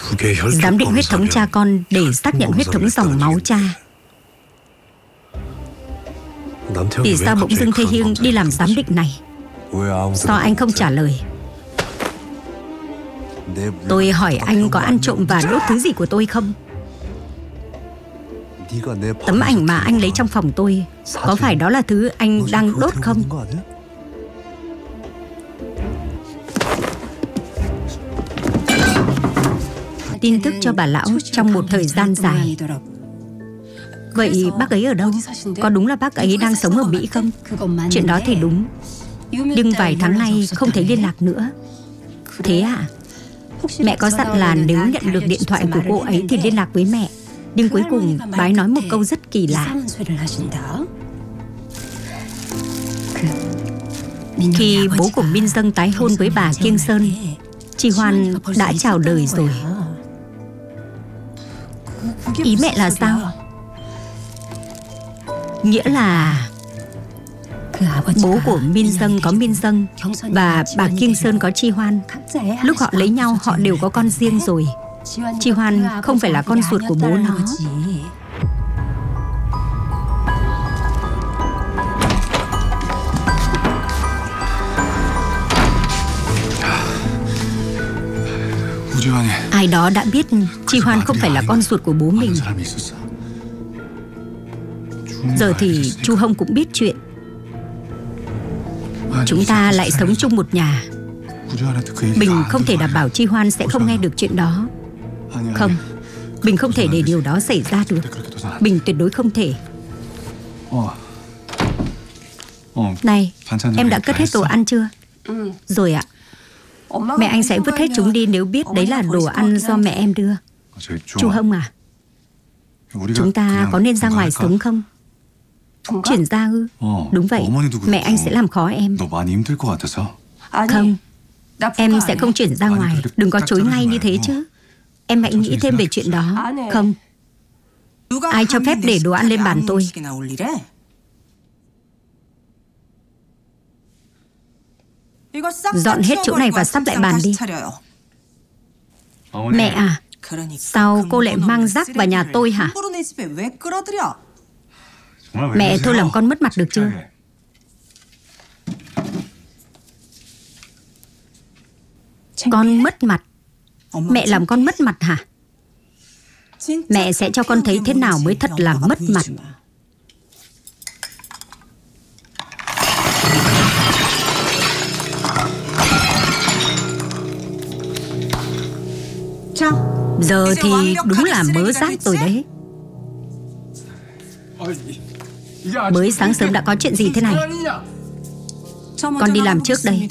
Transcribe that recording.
Giám định huyết thống cha con để xác nhận huyết thống dòng máu cha. Vì sao bỗng dưng Thê Hiêng đi làm giám định này? Sao anh không trả lời? Tôi hỏi anh có ăn trộm và đốt thứ gì của tôi không? Tấm ảnh mà anh lấy trong phòng tôi, có phải đó là thứ anh đang đốt không? Tin tức cho bà lão trong một thời gian dài. Vậy bác ấy ở đâu? Có đúng là bác ấy đang sống ở Mỹ không? Chuyện đó thì đúng. Nhưng vài tháng nay không thấy liên lạc nữa. Thế à? Mẹ có dặn là nếu nhận được điện thoại của cô ấy thì liên lạc với mẹ. Nhưng cuối cùng bà ấy nói một câu rất kỳ lạ. Khi bố của Min Dâng tái hôn với bà Kiêng Sơn, Chi Hoan đã chào đời rồi. Ý mẹ là sao? Nghĩa là bố của Min Dâng có Min Dâng và bà Kiêng Sơn có Chi Hoan. Lúc họ lấy nhau họ đều có con riêng rồi. Chi Hoan không phải là con ruột của bố nó. Ai đó đã biết Chi Hoan không phải là con ruột của bố mình. Giờ thì Chu Hông cũng biết chuyện. Chúng ta lại sống chung một nhà. Mình không thể đảm bảo Chi Hoan sẽ không nghe được chuyện đó. Không, mình không thể để điều đó xảy ra được. Mình tuyệt đối không thể. Này, em đã cất hết đồ ăn chưa? Rồi ạ. Mẹ anh sẽ vứt hết chúng đi nếu biết đấy là đồ ăn do mẹ em đưa. Chu Hông à, chúng ta có nên ra ngoài sống không? Chuyển ra ư? Đúng vậy, mẹ anh sẽ làm khó em. Không, em sẽ không chuyển ra ngoài. Đừng có chối ngay như thế chứ. Em hãy nghĩ thêm về chuyện đó. Không. Ai cho phép để đồ ăn lên bàn tôi? Dọn hết chỗ này và sắp lại bàn đi. Mẹ à, sao cô lại mang rác vào nhà tôi hả? Mẹ thôi làm con mất mặt được chưa? Con mất mặt? Mẹ làm con mất mặt hả? Mẹ sẽ cho con thấy thế nào mới thật là mất mặt. Giờ thì đúng là mớ rác rồi đấy. Mới sáng sớm đã có chuyện gì thế này? Con đi làm trước đây.